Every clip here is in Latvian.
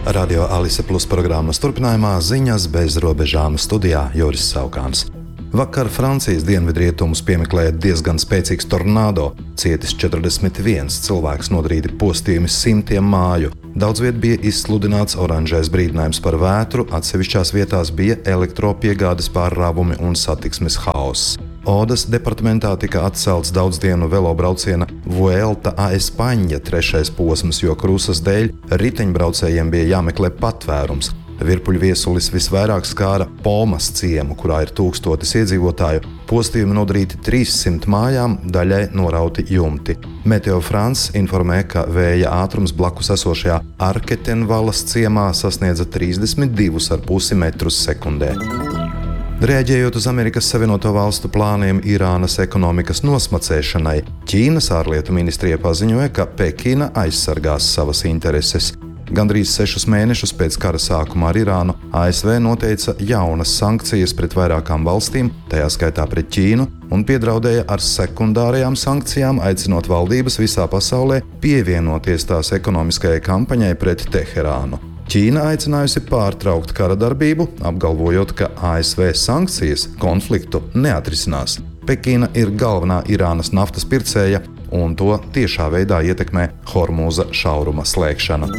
Radio Alise Plus programmas turpinājumā ziņas bez robežām studijā Juris Saukāns. Vakar Francijas dienvidrietumus piemeklēja diezgan spēcīgs tornado. Cietis 41 cilvēks, nodarīti postījumi simtiem māju. Daudz viet bija izsludināts oranžais brīdinājums par vētru, atsevišķās vietās bija elektropiegādes pārrāvumi un satiksmes haoss. Odas departamentā tika atcelts daudzdienu velobrauciena Vuelta a España 3. posms, jo krusas dēļ riteņbraucējiem bija jāmeklē patvērums. Virpuļu viesulis visvairāk skāra Pomas ciemu, kurā ir 1000 iedzīvotāju. Postījumi nodarīti 300 mājām, daļai norauti jumti. Meteo France informē, ka vēja ātrums blakus esošajā Arketenvalas ciemā sasniedza 32,5 metrus sekundē. Reaģējot uz Amerikas Savienoto Valstu plāniem Irānas ekonomikas nosmacēšanai, Ķīnas ārlietu ministrija paziņoja, ka Pekina aizsargās savas intereses. Gandrīz 6 mēnešus pēc kara sākuma ar Irānu ASV noteica jaunas sankcijas pret vairākām valstīm, tajā skaitā pret Ķīnu, un piedraudēja ar sekundārajām sankcijām, aicinot valdības visā pasaulē pievienoties tās ekonomiskajai kampaņai pret Teherānu. Ķīna aicinājusi pārtraukt kara darbību, apgalvojot, ka ASV sankcijas konfliktu neatrisinās. Pekina ir galvenā Irānas naftas pircēja, un to tiešā veidā ietekmē Hormūza šauruma slēgšana.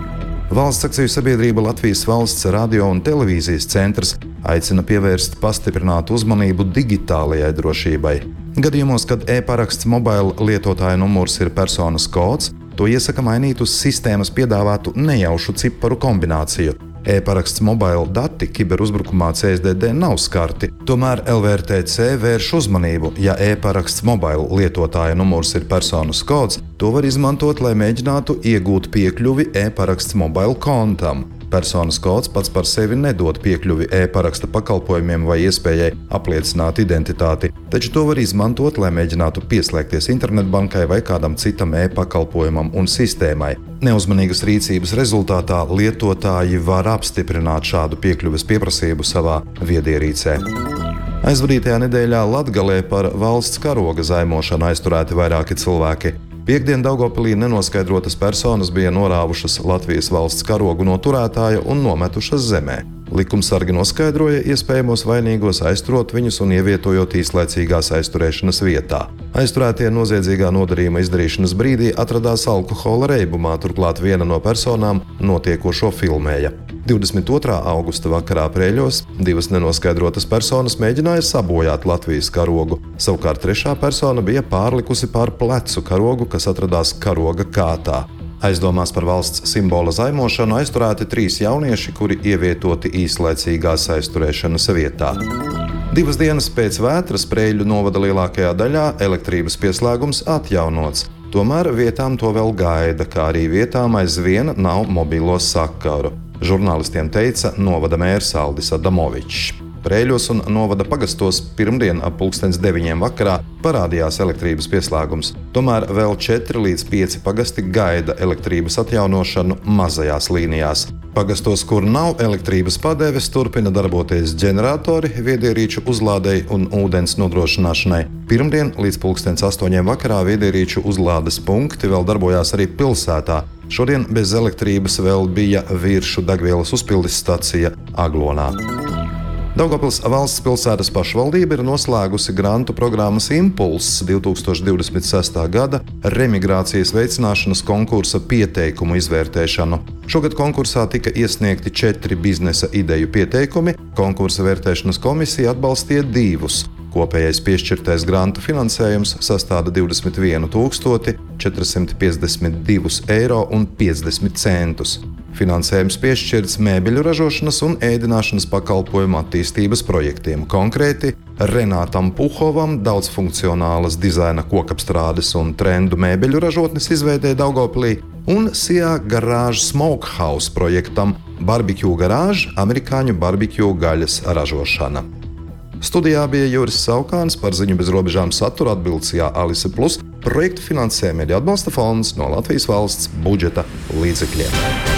Valsts akciju sabiedrība Latvijas Valsts radio un televīzijas centrs aicina pievērst pastiprinātu uzmanību digitālajai drošībai. Gadījumos, kad e-paraksts mobila lietotāja numurs ir personas kods, to iesaka mainīt uz sistēmas piedāvātu nejaušu ciparu kombināciju. E-paraksts mobila dati kiberuzbrukumā CSDD nav skarti, tomēr LVRTC vērš uzmanību, ja e-paraksts mobila lietotāja numurs ir personas kods, to var izmantot, lai mēģinātu iegūt piekļuvi e-paraksts mobila kontam. Personas kods pats par sevi nedod piekļuvi e-paraksta pakalpojumiem vai iespējai apliecināt identitāti, taču to var izmantot, lai mēģinātu pieslēgties internetbankai vai kādam citam e-pakalpojumam un sistēmai. Neuzmanīgas rīcības rezultātā lietotāji var apstiprināt šādu piekļuves pieprasību savā viedierīcē. Aizvadītajā nedēļā Latgalē par valsts karoga zaimošanu aizturēti vairāki cilvēki. Piektdien Daugavpilī nenoskaidrotas personas bija norāvušas Latvijas valsts karogu no turētāja un nometušas zemē. Likumsargi noskaidroja iespējamos vainīgos, aizturot viņus un ievietojot īslaicīgās aizturēšanas vietā. Aizturētie noziedzīgā nodarījuma izdarīšanas brīdī atradās alkohola reibumā, turklāt viena no personām notiekošo filmēja. 22. augusta vakarā Prēļos 2 nenoskaidrotas personas mēģināja sabojāt Latvijas karogu. Savukārt 3. persona bija pārlikusi pār plecu karogu, kas atradās karoga kātā. Aizdomās par valsts simbola zaimošanu aizturēti 3 jaunieši, kuri ievietoti īslaicīgās aizturēšanas vietā. 2 dienas pēc vētras Prēļu novada lielākajā daļā elektrības pieslēgums atjaunots. Tomēr vietām to vēl gaida, kā arī vietām aizvien nav mobilo sakaru. Žurnālistiem teica novada mērs Aldis Adamovičs. Prēļos un novada pagastos pirmdien ap 9:30 vakarā parādījās elektrības pieslēgums. Tomēr vēl 4 līdz 5 pagasti gaida elektrības atjaunošanu mazajās līnijās. Pagastos, kur nav elektrības padeves, turpina darboties ģeneratori viedierīču uzlādei un ūdens nodrošināšanai. Pirmdien līdz 8:00 vakarā viedierīču uzlādes punkti vēl darbojās arī pilsētā. Šodien bez elektrības vēl bija Viršu degvielas uzpildes stacija Aglonā. Daugavpils valsts pilsētas pašvaldība ir noslēgusi grantu programmas Impulss 2026. gada remigrācijas veicināšanas konkursa pieteikumu izvērtēšanu. Šogad konkursā tika iesniegti 4 biznesa ideju pieteikumi, konkursa vērtēšanas komisija atbalstīja 2. Kopējais piešķirtais grantu finansējums sastāda 21 452,50 eiro. Finansējums piešķirts mēbeļu ražošanas un ēdināšanas pakalpojumu attīstības projektiem. Konkrēti Renātam Puhovam daudzfunkcionālas dizaina kokapstrādes un trendu mēbeļu ražotnes izveidē Daugavpilī un Sijā Garage Smokehouse projektam Barbecue Garage amerikāņu barbecue gaļas ražošana. Studijā bija Juris Saukāns, par ziņu bez robežām satura atbildsījā Alise Plus. Projektu finansē Mediju atbalsta fonds no Latvijas valsts budžeta līdzekļiem.